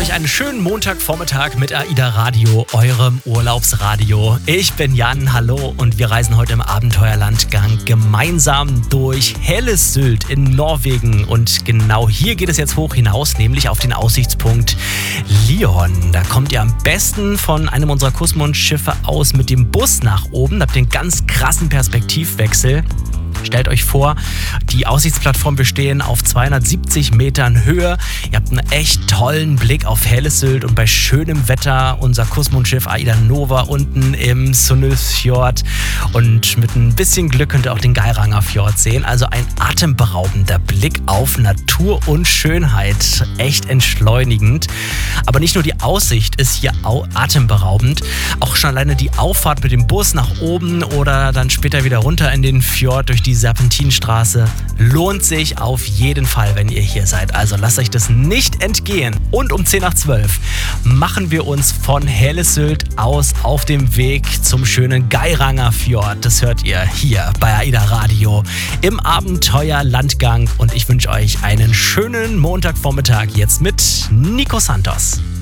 euch einen schönen Montagvormittag mit AIDA Radio, eurem Urlaubsradio. Ich bin Jan, hallo, und wir reisen heute im Abenteuerlandgang gemeinsam durch Helles Sylt in Norwegen. Und genau hier geht es jetzt hoch hinaus, nämlich auf den Aussichtspunkt Lion. Da kommt ihr am besten von einem unserer Kussmund-Schiffe aus mit dem Bus nach oben. Da habt ihr einen ganz krassen Perspektivwechsel. Stellt euch vor, die Aussichtsplattform bestehen auf 270 Metern Höhe. Ihr habt einen echt tollen Blick auf Helles Sylt und bei schönem Wetter unser Kussmundschiff AIDA Nova unten im Sunnulfsfjord. Und mit ein bisschen Glück könnt ihr auch den Geiranger Fjord sehen. Also ein atemberaubender Blick auf Natur und Schönheit. Echt entschleunigend. Aber nicht nur die Aussicht ist hier atemberaubend. Auch schon alleine die Auffahrt mit dem Bus nach oben oder dann später wieder runter in den Fjord durch die Serpentinstraße lohnt sich auf jeden Fall, wenn ihr hier seid. Also lasst euch das nicht entgehen. Und um 10 nach 12 machen wir uns von Helles Sylt aus auf dem Weg zum schönen Geiranger Fjord. Das hört ihr hier bei AIDA Radio im Abenteuerlandgang. Und ich wünsche euch einen schönen Montagvormittag jetzt mit Nico Santos.